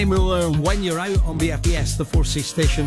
Muller, When You're Out on BFBS, the 4C station.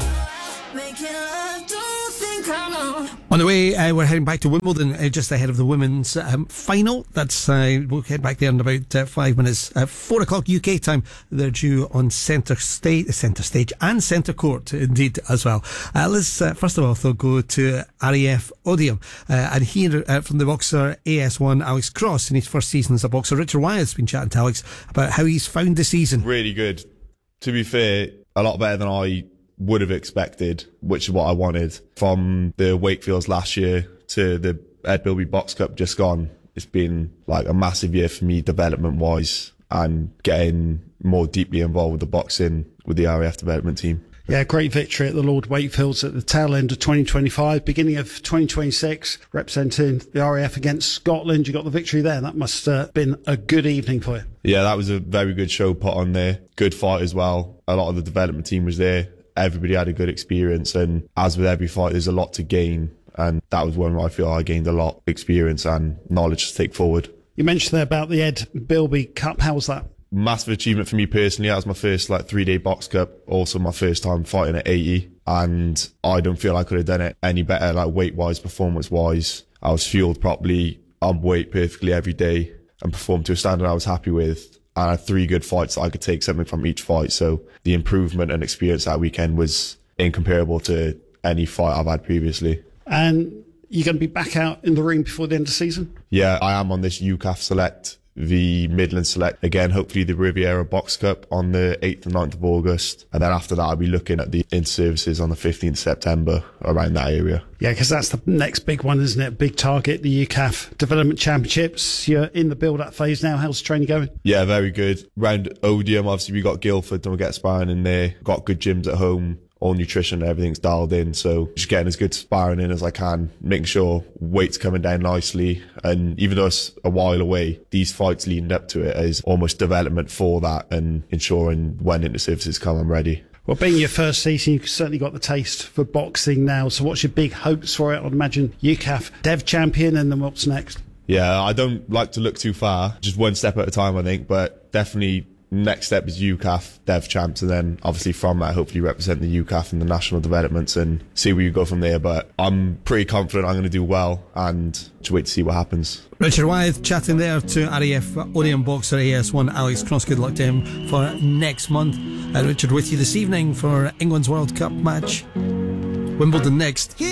On the way, we're heading back to Wimbledon just ahead of the women's final. That's we'll head back there in about 5 minutes. 4 o'clock UK time. They're due on centre stage and centre court indeed as well. Let's first of all though go to RAF Odeum and hear from the boxer AS1 Alex Cross in his first season as a boxer. Richard Wyeth's been chatting to Alex about how he's found the season. Really good. To be fair, a lot better than I would have expected, which is what I wanted. From the Wakefields last year to the Ed Bilby Box Cup just gone, it's been like a massive year for me development wise and getting more deeply involved with the boxing with the RAF development team. Yeah, great victory at the Lord Wakefields at the tail end of 2025, beginning of 2026, representing the RAF against Scotland. You got the victory there. That must have been a good evening for you. Yeah, that was a very good show put on there. Good fight as well. A lot of the development team was there. Everybody had a good experience, and as with every fight, there's a lot to gain, and that was one where I feel I gained a lot of experience and knowledge to take forward. You mentioned there about the Ed Bilby Cup. How was that? Massive achievement for me personally. That was my first 3-day box cup, also my first time fighting at 80, and I don't feel I could have done it any better, weight-wise, performance-wise. I was fueled properly, on weight perfectly every day, and performed to a standard I was happy with. And I had 3 good fights that I could take something from each fight. So the improvement and experience that weekend was incomparable to any fight I've had previously. And you're going to be back out in the ring before the end of the season? Yeah, I am on this UCAF Select, the Midland Select. Again, hopefully the Riviera Box Cup on the 8th and 9th of August. And then after that, I'll be looking at the inter-services on the 15th September, around that area. Yeah, because that's the next big one, isn't it? Big target, the UCAF Development Championships. You're in the build-up phase now. How's the training going? Yeah, very good. Round Odeum, obviously, we got Guildford, don't get sparring in there. Got good gyms at home. All nutrition, everything's dialed in. So just getting as good sparring in as I can, making sure weight's coming down nicely. And even though it's a while away, these fights leading up to it is almost development for that and ensuring when inter-services come, I'm ready. Well, being your first season, you've certainly got the taste for boxing now. So what's your big hopes for it? I'd imagine UCAF Dev Champion, and then what's next? Yeah, I don't like to look too far. Just one step at a time, I think. But definitely next step is UCAF Dev Champs, and then obviously from that hopefully represent the UCAF and the national developments and see where you go from there. But I'm pretty confident I'm going to do well, and just wait to see what happens. Richard Wyeth chatting there to RAF Odeum boxer AS1 Alex Cross. Good luck to him for next month. Richard with you this evening for England's World Cup match. Wimbledon next.